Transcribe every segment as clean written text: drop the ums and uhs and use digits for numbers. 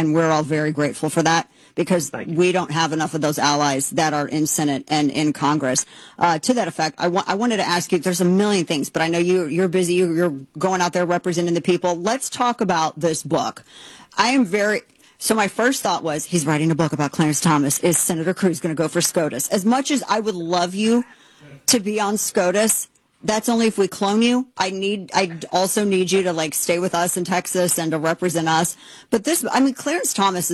and we're all very grateful for that, because we don't have enough of those allies that are in Senate and in Congress. To that effect, I wanted to ask you, there's a million things, but I know you're busy. You're going out there representing the people. Let's talk about this book. So my first thought was, he's writing a book about Clarence Thomas. Is Senator Cruz going to go for SCOTUS? As much as I would love you to be on SCOTUS, that's only if we clone you. I also need you to stay with us in Texas and to represent us. But Clarence Thomas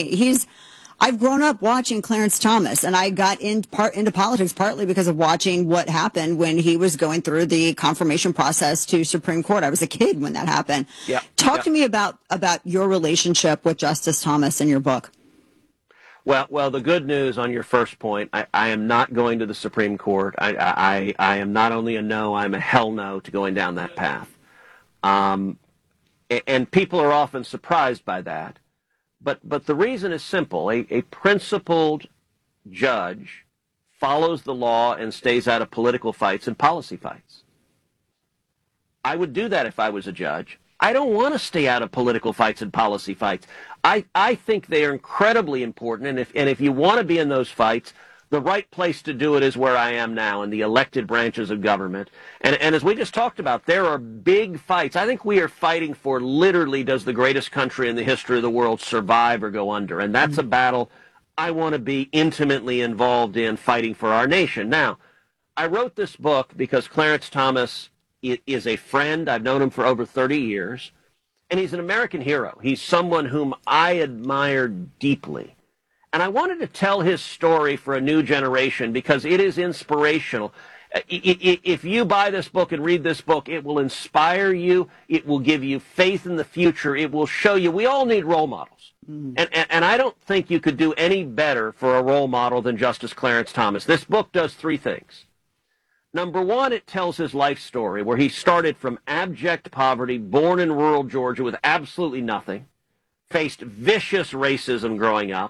I've grown up watching Clarence Thomas, and I got into politics partly because of watching what happened when he was going through the confirmation process to Supreme Court. I was a kid when that happened. Yeah. Talk to me about your relationship with Justice Thomas in your book. Well, the good news on your first point, I am not going to the Supreme Court. I am not only a no, I'm a hell no to going down that path. And people are often surprised by that. But the reason is simple. A principled judge follows the law and stays out of political fights and policy fights. I would do that if I was a judge. I don't want to stay out of political fights and policy fights. I think they are incredibly important, and if you want to be in those fights, the right place to do it is where I am now, in the elected branches of government. And as we just talked about, there are big fights. I think we are fighting for, literally, does the greatest country in the history of the world survive or go under? And that's a battle I want to be intimately involved in, fighting for our nation. Now, I wrote this book because Clarence Thomas is a friend. I've known him for over 30 years. And he's an American hero. He's someone whom I admire deeply. And I wanted to tell his story for a new generation because it is inspirational. If you buy this book and read this book, it will inspire you. It will give you faith in the future. It will show you we all need role models. And I don't think you could do any better for a role model than Justice Clarence Thomas. This book does three things. Number one, it tells his life story, where he started from abject poverty, born in rural Georgia with absolutely nothing, faced vicious racism growing up,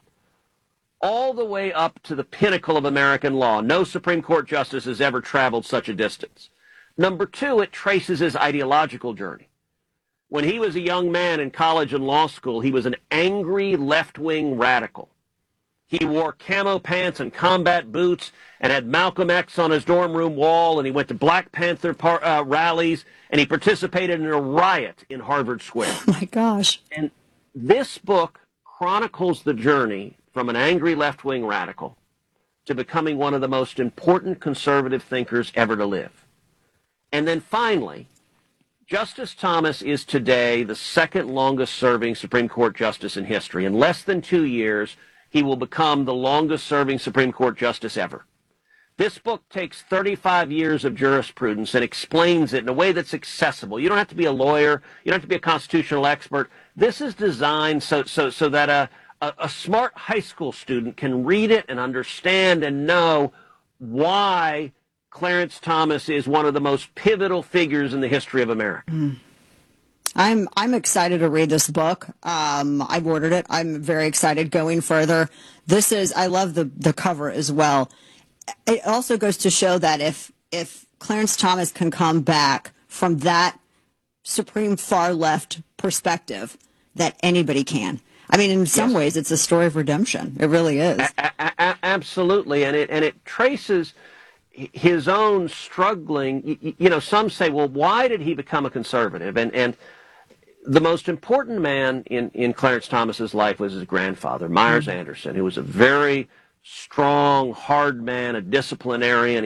all the way up to the pinnacle of American law. No Supreme Court justice has ever traveled such a distance. Number two, it traces his ideological journey. When he was a young man in college and law school, he was an angry left-wing radical. He wore camo pants and combat boots and had Malcolm X on his dorm room wall, and he went to Black Panther rallies, and he participated in a riot in Harvard Square. Oh, my gosh. And this book chronicles the journey from an angry left-wing radical to becoming one of the most important conservative thinkers ever to live. And then finally, Justice Thomas is today the second longest-serving Supreme Court justice in history. In less than 2 years, he will become the longest-serving Supreme Court justice ever. This book takes 35 years of jurisprudence and explains it in a way that's accessible. You don't have to be a lawyer. You don't have to be a constitutional expert. This is designed so that a smart high school student can read it and understand and know why Clarence Thomas is one of the most pivotal figures in the history of America. I'm excited to read this book. I've ordered it. I'm very excited going further. I love the cover as well. It also goes to show that if Clarence Thomas can come back from that supreme far left perspective, that anybody can. I mean, in some ways, it's a story of redemption. It really is. Absolutely, and it traces his own struggling. You know, some say, well, why did he become a conservative? And the most important man in Clarence Thomas's life was his grandfather, Myers Anderson, who was a very strong, hard man, a disciplinarian.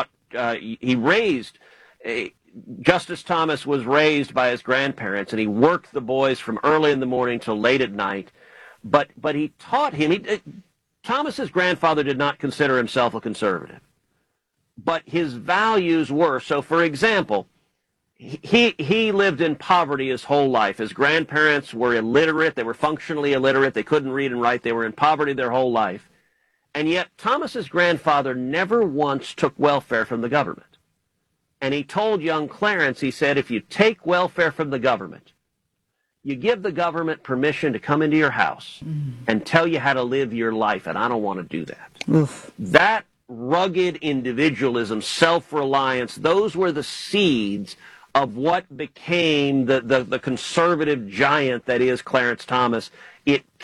Justice Thomas was raised by his grandparents, and he worked the boys from early in the morning till late at night. But he taught him. Thomas's grandfather did not consider himself a conservative, but his values were. So, for example, he lived in poverty his whole life. His grandparents were illiterate. They were functionally illiterate. They couldn't read and write. They were in poverty their whole life. And yet Thomas's grandfather never once took welfare from the government. And he told young Clarence, he said, if you take welfare from the government, you give the government permission to come into your house and tell you how to live your life, and I don't want to do that. Oof. That rugged individualism, self-reliance, those were the seeds of what became the conservative giant that is Clarence Thomas. It